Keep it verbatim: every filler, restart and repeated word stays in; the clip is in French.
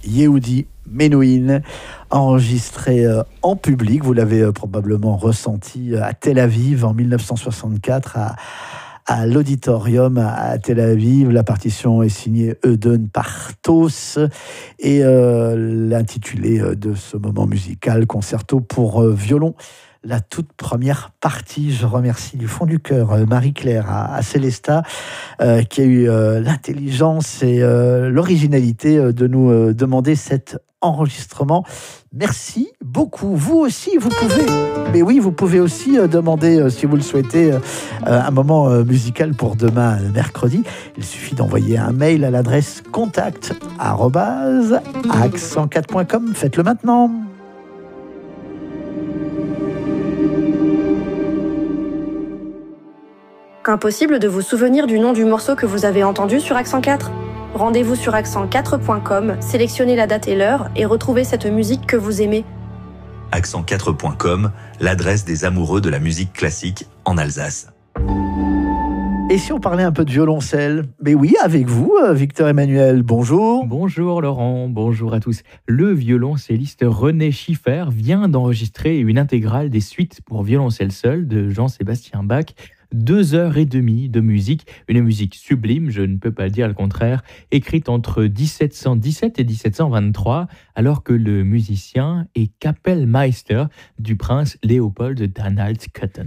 Yehudi Menuhin, enregistré euh, en public. Vous l'avez euh, probablement ressenti à Tel Aviv en dix-neuf cent soixante-quatre à, à l'auditorium à Tel Aviv. La partition est signée Eudon Partos et euh, l'intitulé de ce moment musical, concerto pour euh, violon. La toute première partie. Je remercie du fond du cœur Marie-Claire à, à Célestat euh, qui a eu euh, l'intelligence et euh, l'originalité de nous euh, demander cet enregistrement. Merci beaucoup. Vous aussi, vous pouvez, mais oui, vous pouvez aussi euh, demander, euh, si vous le souhaitez, euh, un moment euh, musical pour demain, euh, mercredi. Il suffit d'envoyer un mail à l'adresse contact arobase accent quatre point com. Faites-le maintenant. Impossible de vous souvenir du nom du morceau que vous avez entendu sur Accent quatre ? Rendez-vous sur accent quatre point com, sélectionnez la date et l'heure et retrouvez cette musique que vous aimez. accent quatre point com, l'adresse des amoureux de la musique classique en Alsace. Et si on parlait un peu de violoncelle ? Mais oui, avec vous, Victor Emmanuel, bonjour. Bonjour Laurent, bonjour à tous. Le violoncelliste René Schiffer vient d'enregistrer une intégrale des suites pour violoncelle seul de Jean-Sébastien Bach. Deux heures et demie de musique, une musique sublime, je ne peux pas dire le contraire, écrite entre dix-sept cent dix-sept et dix-sept cent vingt-trois, alors que le musicien est Kapellmeister du prince Léopold d'Anhalt-Köthen.